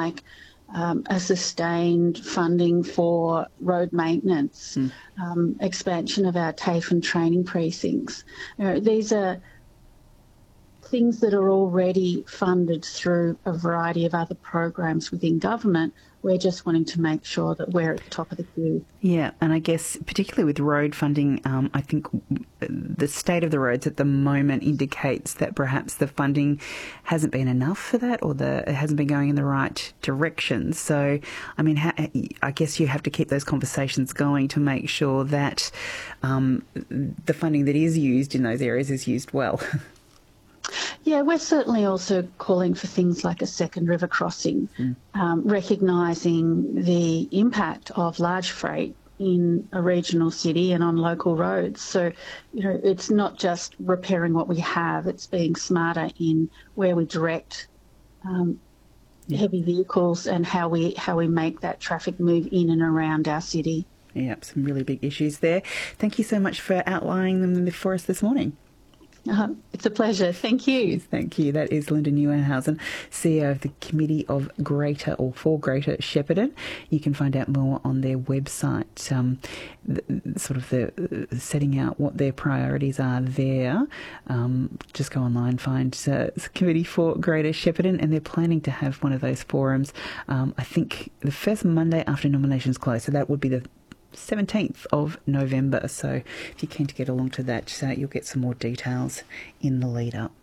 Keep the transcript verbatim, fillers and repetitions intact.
like um, a sustained funding for road maintenance, Mm. um, expansion of our TAFE and training precincts. You know, these are things that are already funded through a variety of other programs within government. We're just wanting to make sure that we're at the top of the queue. Yeah, and I guess particularly with road funding, um, I think the state of the roads at the moment indicates that perhaps the funding hasn't been enough for that, or the it hasn't been going in the right direction. So, I mean, ha- I guess you have to keep those conversations going to make sure that um, the funding that is used in those areas is used well. Yeah, we're certainly also calling for things like a second river crossing, Mm. um, recognising the impact of large freight in a regional city and on local roads. So, you know, it's not just repairing what we have, it's being smarter in where we direct um, Yeah. heavy vehicles and how we how we make that traffic move in and around our city. Yeah, some really big issues there. Thank you so much for outlining them for us this morning. Uh, it's a pleasure. Thank you. Yes, thank you. That is Linda Neuenhausen, C E O of the Committee of Greater or for Greater Shepparton. You can find out more on their website, um, the, sort of the uh, setting out what their priorities are there. Um, just go online, find uh, Committee for Greater Shepparton, and they're planning to have one of those forums, um, I think, the first Monday after nominations close. So that would be the seventeenth of November. So if you're keen to get along to that, uh, you'll get some more details in the lead up.